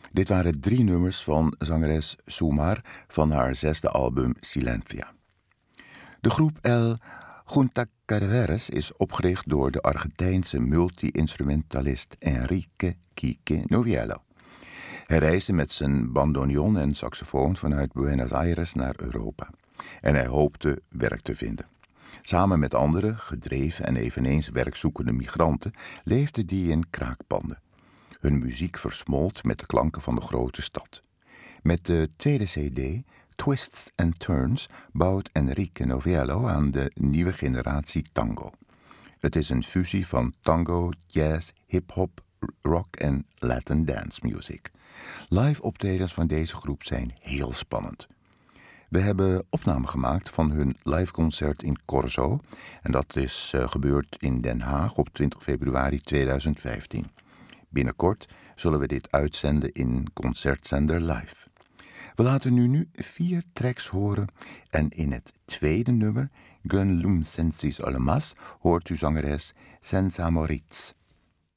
Dit waren 3 nummers van zangeres Sumar van haar 6e album Silencia. De groep El Juntacarveres is opgericht door de Argentijnse multi-instrumentalist Enrique Quique Noviello. Hij reisde met zijn bandoneon en saxofoon vanuit Buenos Aires naar Europa. En hij hoopte werk te vinden. Samen met andere, gedreven en eveneens werkzoekende migranten leefden die in kraakpanden. Hun muziek versmolt met de klanken van de grote stad. Met de tweede cd, Twists and Turns, bouwt Enrique Noviello aan de nieuwe generatie tango. Het is een fusie van tango, jazz, hip-hop, rock en Latin dance music. Live optredens van deze groep zijn heel spannend. We hebben opname gemaakt van hun liveconcert in Corzo. En dat is gebeurd in Den Haag op 20 februari 2015. Binnenkort zullen we dit uitzenden in Concertzender Live. We laten nu 4 tracks horen en in het tweede nummer, Gönlüm Sensiz Olmaz, hoort u zangeres Senza Moritz.